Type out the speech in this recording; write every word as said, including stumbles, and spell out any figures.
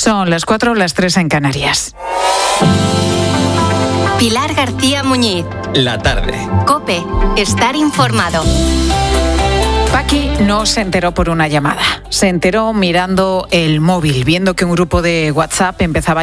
Son las cuatro, las tres en Canarias. Pilar García Muñiz. La tarde. COPE. Estar informado. Paqui no se enteró por una llamada. Se enteró mirando el móvil, viendo que un grupo de WhatsApp empezaba